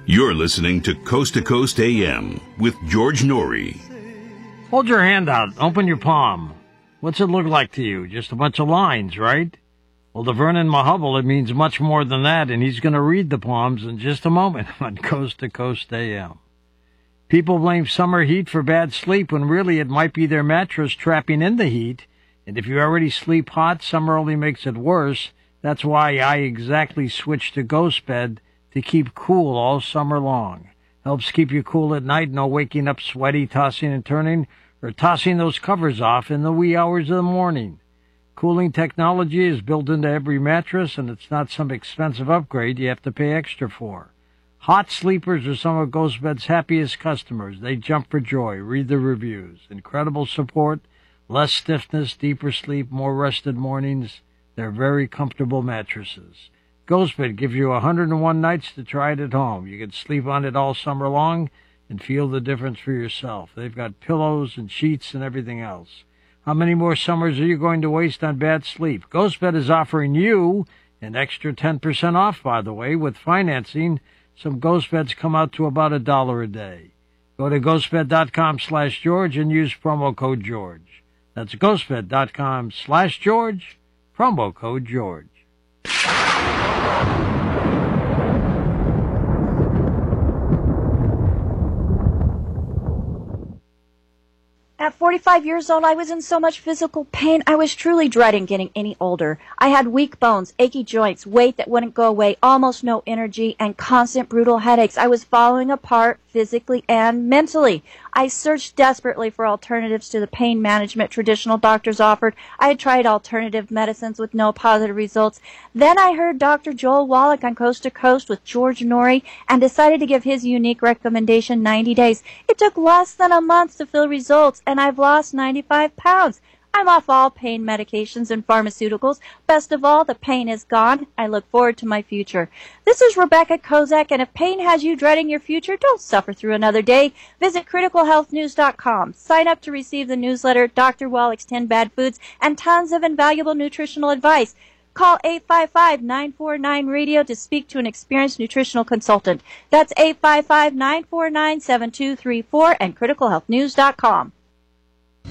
You're listening to Coast AM with George Norrie. Hold your hand out. Open your palm. What's it look like to you? Just a bunch of lines, right? Well, to Vernon Mahubble, it means much more than that, and he's going to read the palms in just a moment on Coast AM. People blame summer heat for bad sleep when really it might be their mattress trapping in the heat. And if you already sleep hot, summer only makes it worse. That's why I exactly switched to Ghost Bed to keep cool all summer long. Helps keep you cool at night, no waking up sweaty, tossing and turning, or tossing those covers off in the wee hours of the morning. Cooling technology is built into every mattress, and it's not some expensive upgrade you have to pay extra for. Hot sleepers are some of Ghost Bed's happiest customers. They jump for joy. Read the reviews. Incredible support, less stiffness, deeper sleep, more rested mornings. They're very comfortable mattresses. Ghost Bed gives you 101 nights to try it at home. You can sleep on it all summer long and feel the difference for yourself. They've got pillows and sheets and everything else. How many more summers are you going to waste on bad sleep? Ghost Bed is offering you an extra 10% off, by the way. With financing, some Ghost Beds come out to about $1 a day. Go to ghostbed.com/George and use promo code George. That's ghostbed.com/George, promo code George. At 45 years old, I was in so much physical pain, I was truly dreading getting any older. I had weak bones, achy joints, weight that wouldn't go away, almost no energy, and constant brutal headaches. I was falling apart physically and mentally. I searched desperately for alternatives to the pain management traditional doctors offered. I had tried alternative medicines with no positive results. Then I heard Dr. Joel Wallach on Coast to Coast with George Norrie and decided to give his unique recommendation 90 days. It took less than a month to feel results, and I've lost 95 pounds. I'm off all pain medications and pharmaceuticals. Best of all, the pain is gone. I look forward to my future. This is Rebecca Kozak, and if pain has you dreading your future, don't suffer through another day. Visit criticalhealthnews.com. Sign up to receive the newsletter, Dr. Wallach's 10 Bad Foods, and tons of invaluable nutritional advice. Call 855-949-RADIO to speak to an experienced nutritional consultant. That's 855-949-7234 and criticalhealthnews.com.